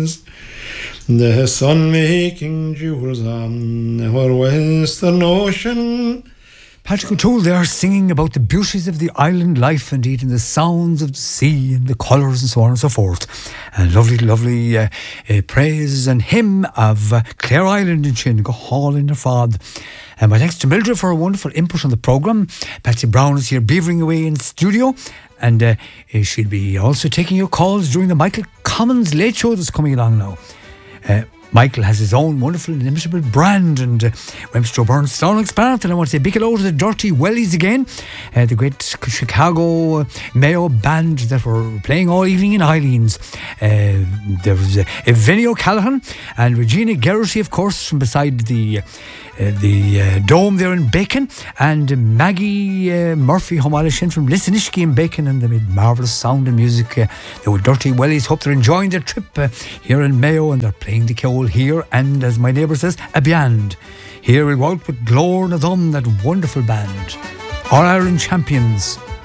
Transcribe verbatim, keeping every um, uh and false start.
winds. The sun-making jewels on our western ocean. Patrick O'Toole, they are singing about the beauties of the island life, indeed, and the sounds of the sea and the colours and so on and so forth. And lovely, lovely uh, uh, praise and hymn of uh, Clare Island in Shin, go hall in their fad. And my thanks to Mildred for a wonderful input on the programme. Patsy Brown is here beavering away in studio, and uh, she'll be also taking your calls during the Michael Commons Late Show that's coming along now. Uh, Michael has his own wonderful, inimitable brand, and uh, Webster O'Byrne, Starlings Park, and I want to say big hello to the Dirty Wellies again, uh, the great Chicago uh, Mayo band that were playing all evening in Eileen's. Uh, there was uh, Vinnie O'Callaghan and Regina Geraghty, of course, from beside the uh, the uh, Dome there in Bacon, and uh, Maggie uh, Murphy Homalashin from Lissanishki in Bacon, and they made marvellous sound and music. Uh, they were Dirty Wellies. Hope they're enjoying their trip uh, here in Mayo, and they're playing the Ceol here, and as my neighbour says, a band. Here we go out with Glór na Dom, that wonderful band, All Ireland champions.